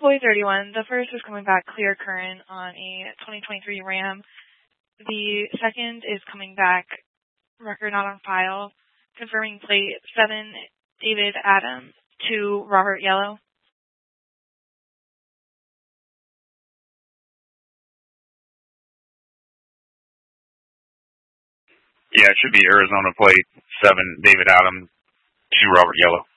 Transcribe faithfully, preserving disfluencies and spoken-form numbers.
Boy thirty-one, the first is coming back clear current on a twenty twenty-three Ram. The second is coming back record not on file, confirming plate seven, David Adams, to Robert Yellow. Yeah, it should be Arizona plate seven, David Adams, to Robert Yellow.